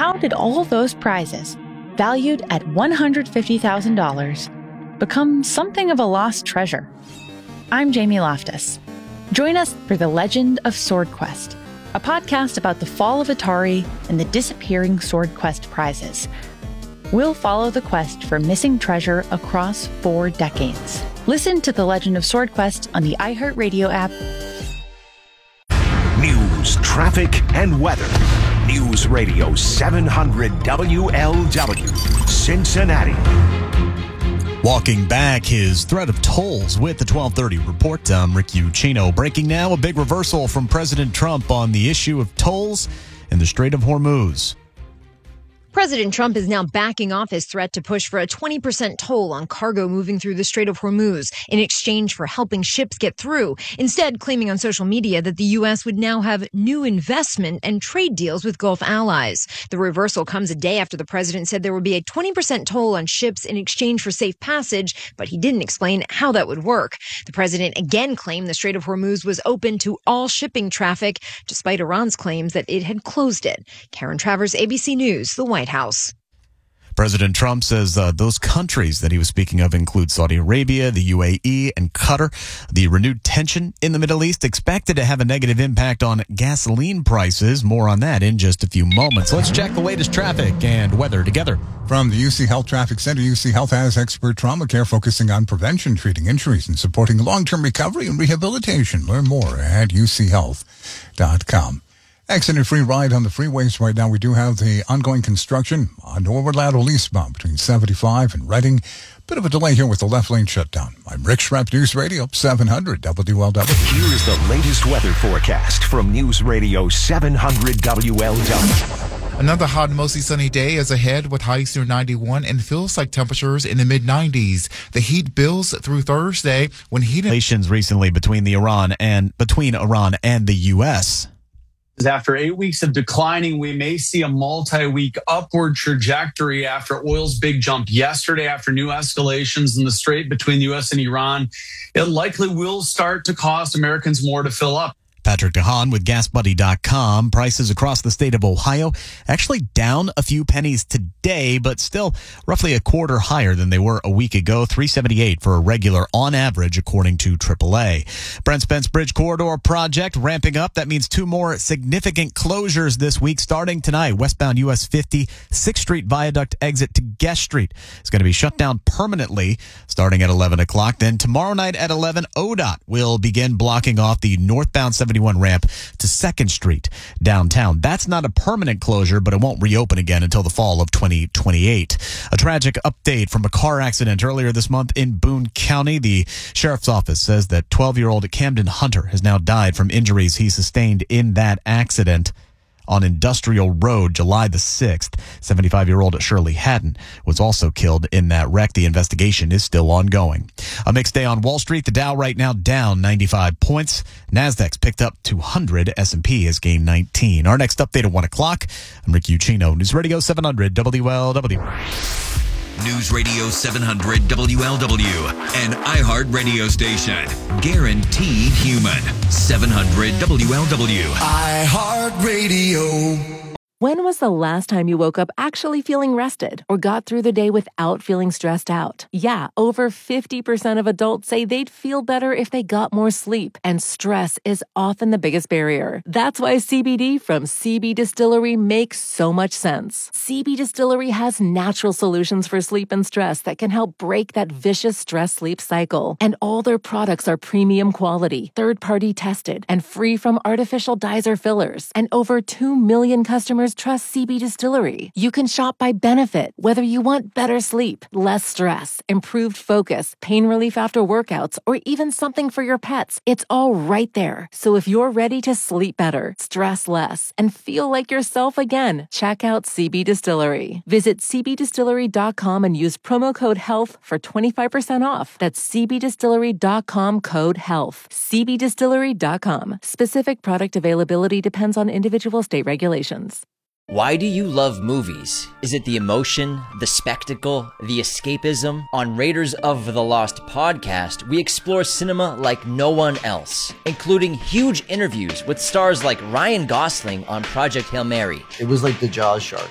how did all those prizes, valued at $150,000, become something of a lost treasure? I'm Jamie Loftus. Join us for The Legend of Sword Quest, a podcast about the fall of Atari and the disappearing Sword Quest prizes. We'll follow the quest for missing treasure across 4 decades. Listen to The Legend of Sword Quest on the iHeartRadio app. News, traffic, and weather. News Radio 700 WLW, Cincinnati. Walking back his threat of tolls with the 1230 report. I'm Rick Ucchino. Breaking now, a big reversal from President Trump on the issue of tolls in the Strait of Hormuz. President Trump is now backing off his threat to push for a 20% toll on cargo moving through the Strait of Hormuz in exchange for helping ships get through, instead claiming on social media that the U.S. would now have new investment and trade deals with Gulf allies. The reversal comes a day after the president said there would be a 20% toll on ships in exchange for safe passage, but he didn't explain how that would work. The president again claimed the Strait of Hormuz was open to all shipping traffic, despite Iran's claims that it had closed it. Karen Travers, ABC News, the White House. President Trump says those countries that he was speaking of include Saudi Arabia, the UAE, and Qatar. The renewed tension in the Middle East expected to have a negative impact on gasoline prices. More on that in just a few moments. Let's check the latest traffic and weather together. From the UC Health Traffic Center, UC Health has expert trauma care focusing on prevention, treating injuries, and supporting long-term recovery and rehabilitation. Learn more at uchealth.com. Accident-free ride on the freeways right now. We do have the ongoing construction on Norwood Lateral eastbound between 75 and Reading. Bit of a delay here with the left lane shutdown. I'm Rick Schrepp, News Radio 700 WLW. Here's the latest weather forecast from News Radio 700 WLW. Another hot and mostly sunny day is ahead with highs near 91 and feels like temperatures in the mid-90s. The heat builds through Thursday when heat relations recently between Iran and the U.S. After 8 weeks of declining, we may see a multi-week upward trajectory after oil's big jump yesterday after new escalations in the strait between the U.S. and Iran. It likely will start to cost Americans more to fill up. Patrick DeHaan with GasBuddy.com. Prices across the state of Ohio actually down a few pennies today, but still roughly a quarter higher than they were a week ago. $3.78 for a regular on average, according to AAA. Brent Spence Bridge Corridor project ramping up. That means 2 more significant closures this week starting tonight. Westbound US 50, 6th Street Viaduct exit to Guest Street is going to be shut down permanently starting at 11 o'clock. Then tomorrow night at 11, ODOT will begin blocking off the northbound 71 ramp to 2nd Street downtown. That's not a permanent closure, but it won't reopen again until the fall of 2028. A tragic update from a car accident earlier this month in Boone County. The sheriff's office says that 12-year-old Camden Hunter has now died from injuries he sustained in that accident on Industrial Road, July the 6th. 75-year-old Shirley Haddon was also killed in that wreck. The investigation is still ongoing. A mixed day on Wall Street. The Dow right now down 95 points. Nasdaq's picked up 200. S&P has gained 19. Our next update at 1 o'clock. I'm Rick Ucchino, News Radio 700 WLW. News Radio 700 WLW, an iHeart radio station. Guaranteed human. 700 WLW. iHeart Radio. When was the last time you woke up actually feeling rested or got through the day without feeling stressed out? Yeah, over 50% of adults say they'd feel better if they got more sleep, and stress is often the biggest barrier. That's why CBD from CB Distillery makes so much sense. CB Distillery has natural solutions for sleep and stress that can help break that vicious stress-sleep cycle. And all their products are premium quality, third-party tested, and free from artificial dyes or fillers. And over 2 million customers trust CB Distillery. You can shop by benefit, whether you want better sleep, less stress, improved focus, pain relief after workouts, or even something for your pets. It's all right there. So if you're ready to sleep better, stress less, and feel like yourself again, check out CB Distillery. Visit cbdistillery.com and use promo code HEALTH for 25% off. That's cbdistillery.com, code HEALTH. cbdistillery.com. Specific product availability depends on individual state regulations. Why do you love movies? Is it the emotion, the spectacle, the escapism? On Raiders of the Lost podcast, we explore cinema like no one else, including huge interviews with stars like Ryan Gosling on Project Hail Mary. It was like the Jaws shark.